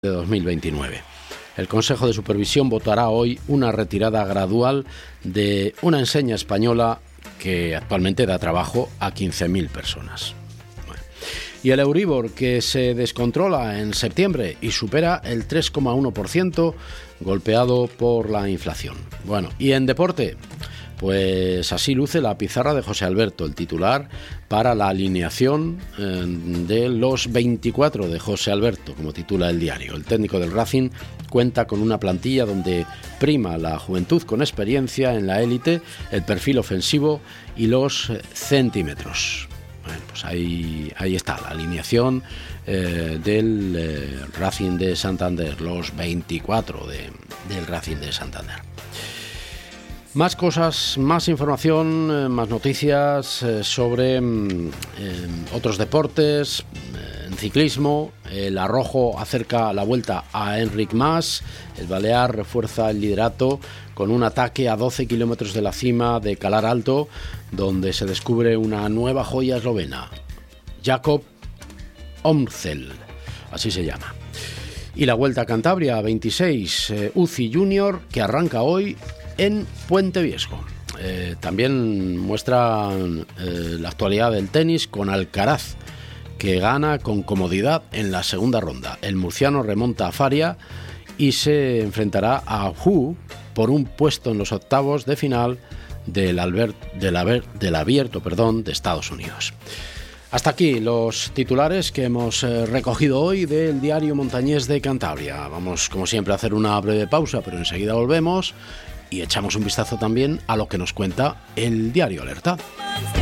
de 2029. El Consejo de Supervisión votará hoy una retirada gradual de una enseña española que actualmente da trabajo a 15.000 personas. Y el Euribor, que se descontrola en septiembre y supera el 3,1%, golpeado por la inflación. Bueno, y en deporte, pues así luce la pizarra de José Alberto, el titular para la alineación de los 24 de José Alberto, como titula el diario. El técnico del Racing cuenta con una plantilla donde prima la juventud con experiencia en la élite, el perfil ofensivo y los centímetros. Bueno, pues ahí está la alineación del Racing de Santander, los 24 del Racing de Santander. Más cosas, más información, más noticias sobre otros deportes. En ciclismo, el Arrojo acerca la vuelta a Enric Mas, el Balear refuerza el liderato con un ataque a 12 kilómetros de la cima de Calar Alto, donde se descubre una nueva joya eslovena, Jakob Omsel, así se llama. Y la Vuelta a Cantabria 26, UCI Junior, que arranca hoy en Puente Viesgo. También muestra la actualidad del tenis con Alcaraz, que gana con comodidad en la segunda ronda. El murciano remonta a Faria y se enfrentará a Hu por un puesto en los octavos de final del Abierto de Estados Unidos. Hasta aquí los titulares que hemos recogido hoy del diario Montañés de Cantabria. Vamos, como siempre, a hacer una breve pausa, pero enseguida volvemos y echamos un vistazo también a lo que nos cuenta el diario Alerta.